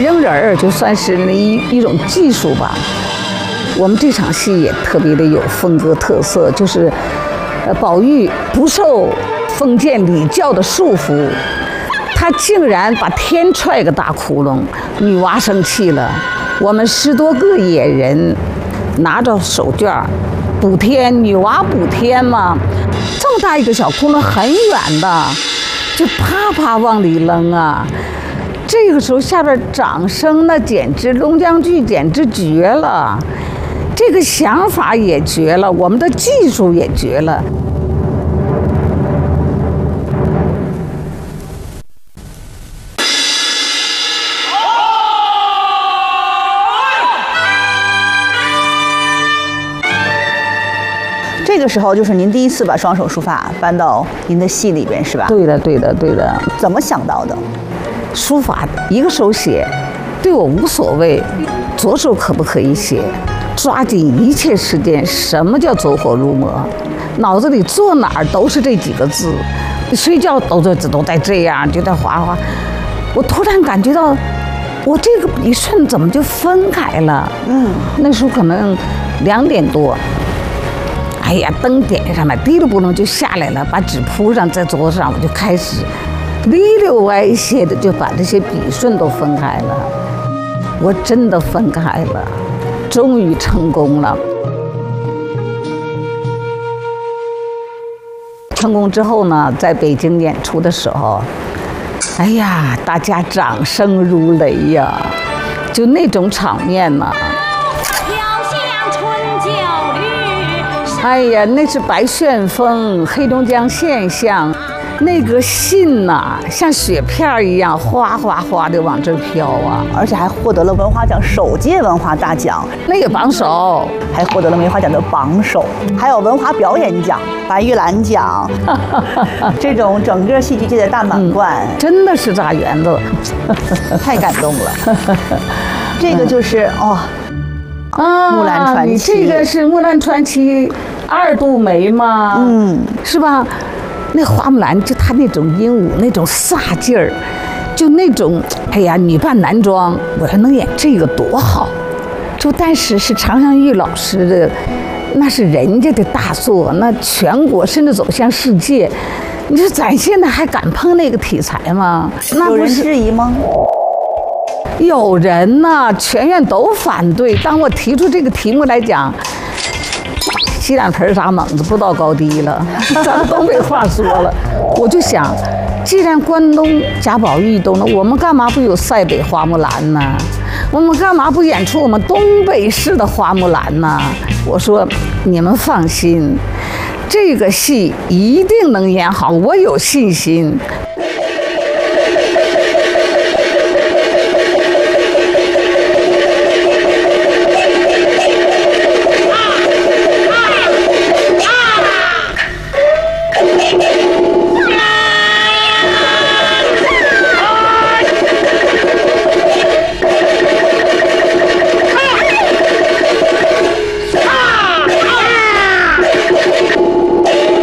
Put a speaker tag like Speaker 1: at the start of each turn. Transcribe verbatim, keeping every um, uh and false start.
Speaker 1: 扔人儿就算是一一种技术吧。我们这场戏也特别的有风格特色，就是呃，宝玉不受封建礼教的束缚，他竟然把天踹个大窟窿。女娲生气了，我们十多个野人拿着手绢补天，女娲补天嘛，这么大一个小窟窿，很远的，就啪啪往里扔啊。这个时候下边掌声，那简直龙江剧简直绝了，这个想法也绝了，我们的技术也绝了。
Speaker 2: 这个时候就是您第一次把双手书法搬到您的戏里边，是吧？
Speaker 1: 对的，对的，对的。
Speaker 2: 怎么想到的？
Speaker 1: 书法一个手写，对我无所谓，左手可不可以写？抓紧一切时间，什么叫走火入魔？脑子里坐哪儿都是这几个字，睡觉都都都在这样，就在划划。我突然感觉到，我这个笔顺怎么就分开了？嗯，那时候可能两点多。哎呀，灯点上了，滴溜不楞就下来了，把纸铺上，在桌子上，我就开始里溜歪斜的就把这些笔顺都分开了。我真的分开了，终于成功了。成功之后呢，在北京演出的时候，哎呀，大家掌声如雷呀，就那种场面呢。哎呀，那是白旋风、黑龙江现象，那个信呐、啊，像雪片一样哗哗哗的往这飘啊！
Speaker 2: 而且还获得了文华奖首届文华大奖，
Speaker 1: 那个榜首，
Speaker 2: 还获得了文华奖的榜首，还有文华表演奖、白玉兰奖，这种整个戏剧界的大满贯，
Speaker 1: 嗯、真的是大园子，
Speaker 2: 太感动了。这个就是哦。
Speaker 1: 啊，
Speaker 2: 木兰传奇，
Speaker 1: 你这个是木兰传奇二度梅吗？嗯，是吧？那花木兰就她那种英武，那种飒劲儿，就那种哎呀，女扮男装，我说能演这个多好。就但是是常香玉老师的，那是人家的大作，那全国甚至走向世界。你说咱现在还敢碰那个题材吗？那
Speaker 2: 有人质疑吗？
Speaker 1: 有人呐、啊，全院都反对。当我提出这个题目来讲，洗两盆砸猛子，不知道高低了。咱们东北话说了，我就想，既然关东贾宝玉都能，我们干嘛不有塞北花木兰呢？我们干嘛不演出我们东北式的花木兰呢？我说，你们放心，这个戏一定能演好，我有信心。